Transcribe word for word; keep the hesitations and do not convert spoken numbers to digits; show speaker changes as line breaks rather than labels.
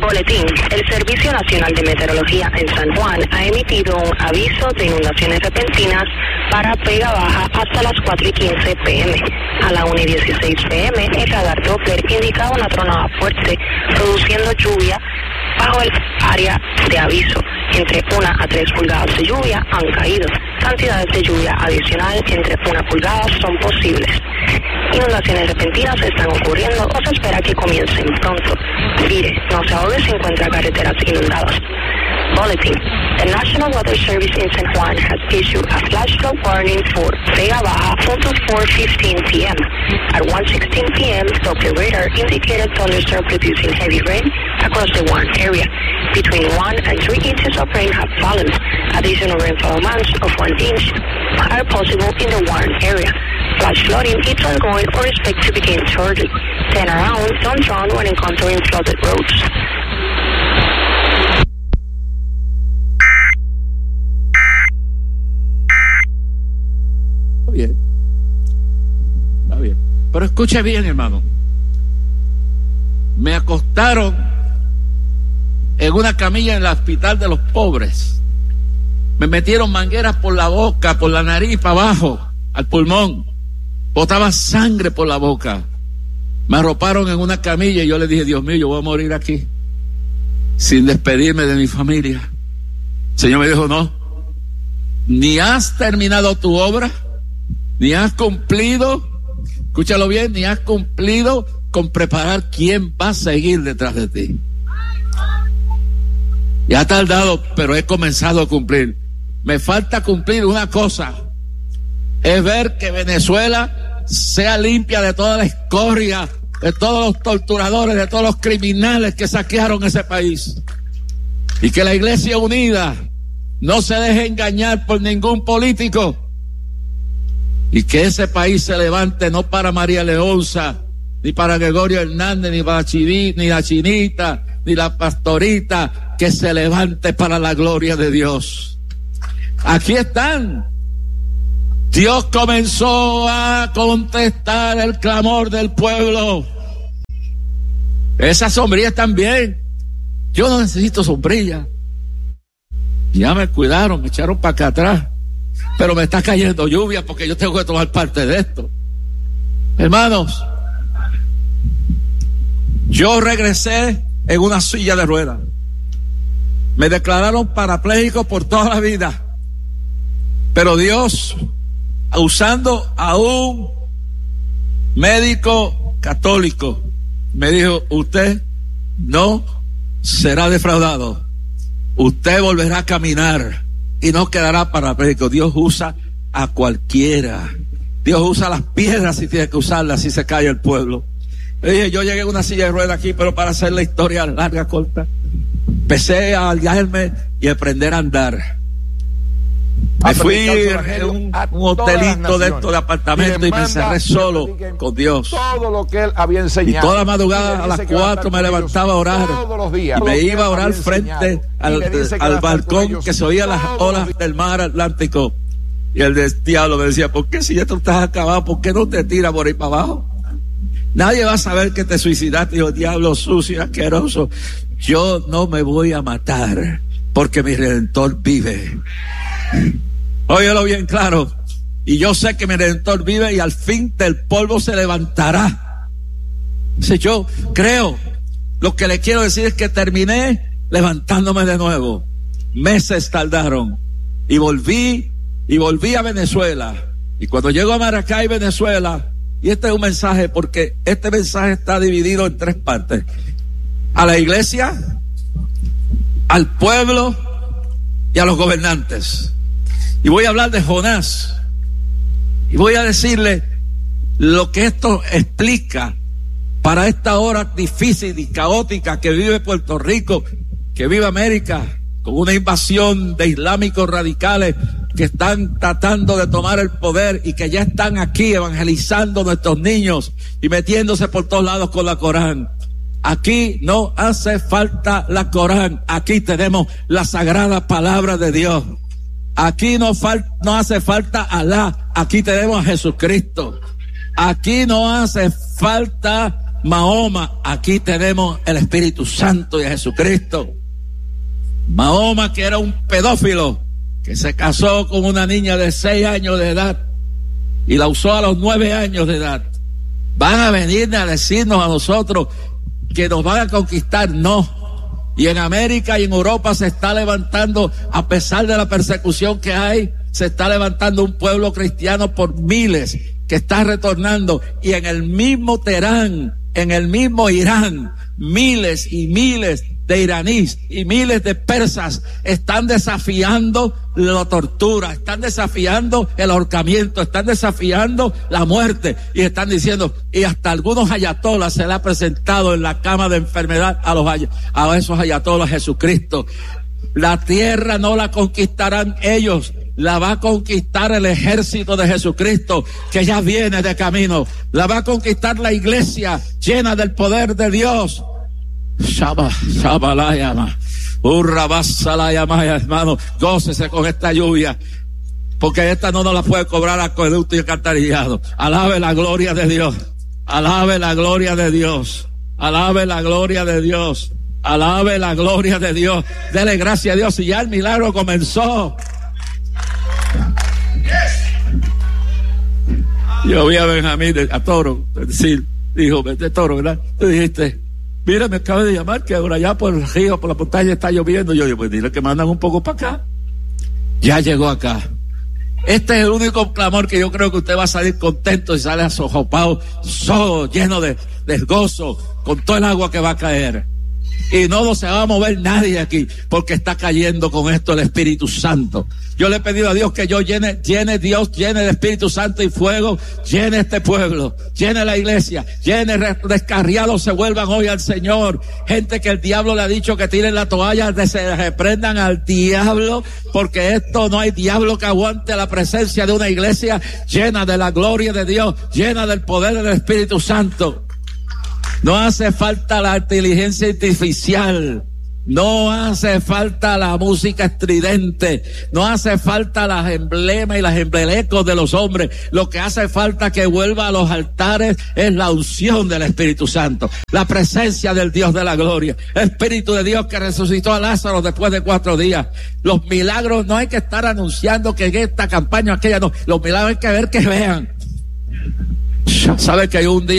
Boletín. El Servicio Nacional de Meteorología en San Juan ha emitido un aviso de inundaciones repentinas para Vega Baja hasta las cuatro y quince pm. A la una y dieciséis pm, el radar Doppler indica una tronada fuerte, produciendo lluvia bajo el área de aviso. Entre una a tres pulgadas de lluvia han caído. Cantidades de lluvia adicional entre una pulgada son posibles. Inundaciones repentinas están ocurriendo o se espera que comiencen pronto. Mire, no se ahogue si encuentra carreteras inundadas. Bulletin. The National Weather Service in San Juan has issued a flash flood warning for Vega Baja until four fifteen p.m. At one sixteen p.m., Doppler radar indicated thunderstorm producing heavy rain across the Warren area. Between one and three inches of rain have fallen. Additional rainfall amounts of one inch are possible in the Warren area. Flash flooding is ongoing or expected to begin shortly. Turn around, don't drown when encountering flooded roads.
Está bien. Está bien. Pero escuche bien, hermano. Me acostaron en una camilla en el hospital de los pobres. Me metieron mangueras por la boca, por la nariz, para abajo, al pulmón. Botaba sangre por la boca. Me arroparon en una camilla y yo le dije, Dios mío, yo voy a morir aquí, sin despedirme de mi familia. El Señor me dijo, no, ni has terminado tu obra, ni has cumplido, escúchalo bien, ni has cumplido con preparar quién va a seguir detrás de ti. Ya ha tardado, pero he comenzado a cumplir. Me falta cumplir una cosa, es ver que Venezuela sea limpia de toda la escoria, de todos los torturadores, de todos los criminales que saquearon ese país. Y que la Iglesia Unida no se deje engañar por ningún político. Y que ese país se levante no para María Leonza, ni para Gregorio Hernández, ni para Chini, ni la Chinita, ni la Pastorita, que se levante para la gloria de Dios. Aquí están. Dios comenzó a contestar el clamor del pueblo. Esas sombrillas también. Yo no necesito sombrilla. Ya me cuidaron, me echaron para acá atrás. Pero me está cayendo lluvia porque yo tengo que tomar parte de esto. Hermanos, yo regresé en una silla de ruedas. Me declararon parapléjico por toda la vida. Pero Dios, usando a un médico católico, me dijo, usted no será defraudado, usted volverá a caminar y no quedará parapléjico. Dios usa a cualquiera. Dios usa las piedras si tiene que usarlas, si se cae el pueblo. Le dije, yo llegué a una silla de ruedas aquí, pero para hacer la historia larga, corta, empecé a aliarme y aprender a andar. Me fui a un, un hotelito de estos de apartamento y me encerré solo con Dios.
Todo lo que él había enseñado.
Y toda la madrugada a las cuatro me levantaba a orar. Y me iba a orar frente al, al balcón que se oía las olas del mar Atlántico. Y el diablo me decía, ¿por qué si ya tú estás acabado? ¿Por qué no te tiras por ahí para abajo? Nadie va a saber que te suicidaste. Dijo, diablo sucio, asqueroso. Yo no me voy a matar porque mi Redentor vive. Óyelo bien claro. Y yo sé que mi Redentor vive y al fin del polvo se levantará. Si yo creo, lo que le quiero decir es que terminé levantándome de nuevo. Meses tardaron y volví y volví a Venezuela. Y cuando llego a Maracay, Venezuela, y este es un mensaje porque este mensaje está dividido en tres partes: a la iglesia, al pueblo y a los gobernantes. Y voy a hablar de Jonás. Y voy a decirle lo que esto explica para esta hora difícil y caótica que vive Puerto Rico, que vive América, con una invasión de islámicos radicales que están tratando de tomar el poder y que ya están aquí evangelizando a nuestros niños y metiéndose por todos lados con la Corán. Aquí no hace falta la Corán, aquí tenemos la sagrada palabra de Dios. Aquí no, fal- no hace falta Alá, aquí tenemos a Jesucristo. Aquí no hace falta Mahoma, aquí tenemos el Espíritu Santo de Jesucristo. Mahoma, que era un pedófilo, que se casó con una niña de seis años de edad y la usó a los nueve años de edad. Van a venir a decirnos a nosotros que nos van a conquistar. No. Y en América y en Europa se está levantando, a pesar de la persecución que hay, se está levantando un pueblo cristiano por miles que está retornando. Y en el mismo Teherán, en el mismo Irán, miles y miles de iraníes y miles de persas están desafiando la tortura, están desafiando el ahorcamiento, están desafiando la muerte, y están diciendo, y hasta algunos ayatolas se le ha presentado en la cama de enfermedad a los a esos ayatolas Jesucristo. La tierra no la conquistarán ellos, la va a conquistar el ejército de Jesucristo, que ya viene de camino. La va a conquistar la iglesia llena del poder de Dios. Shaba, Shaba la llama, Urra basa la llama, hermano, gócese con esta lluvia, porque esta no nos la puede cobrar acueducto y alcantarillado. Alabe la gloria de Dios, alabe la gloria de Dios, alabe la gloria de Dios, alabe la gloria de Dios. Dele gracias a Dios, y ya el milagro comenzó. Yo vi a Benjamín, a Toro, decir, dijo, vete Toro, ¿verdad? Tú dijiste, mira, me acaba de llamar que ahora allá por el río, por la montaña está lloviendo. Yo digo, pues dile que mandan un poco para acá. Ya llegó acá. Este es el único clamor que yo creo que usted va a salir contento y sale asojopado, solo, lleno de, de gozo, con todo el agua que va a caer. Y no se va a mover nadie aquí, porque está cayendo con esto el Espíritu Santo. Yo le he pedido a Dios que yo llene, llene Dios, llene el Espíritu Santo y fuego, llene este pueblo, llene la iglesia, llene, descarriados se vuelvan hoy al Señor. Gente que el diablo le ha dicho que tiren la toalla, que se reprendan al diablo, porque esto no hay diablo que aguante la presencia de una iglesia llena de la gloria de Dios, llena del poder del Espíritu Santo. No hace falta la inteligencia artificial, no hace falta la música estridente, no hace falta las emblemas y las emblelecos de los hombres. Lo que hace falta que vuelva a los altares es la unción del Espíritu Santo, la presencia del Dios de la gloria, el Espíritu de Dios que resucitó a Lázaro después de cuatro días. Los milagros no hay que estar anunciando que en esta campaña aquella no, los milagros hay que ver que vean. ¿Sabe que hay un día